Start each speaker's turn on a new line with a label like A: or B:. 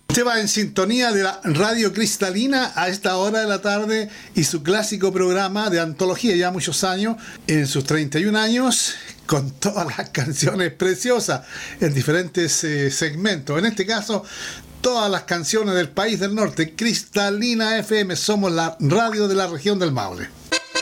A: Usted va en sintonía de la Radio Cristalina a esta hora de la tarde y su clásico programa de antología, ya muchos años, en sus 31 años, con todas las canciones preciosas en diferentes segmentos. En este caso, todas las canciones del país del norte. Cristalina FM, somos la radio de la región del Maule.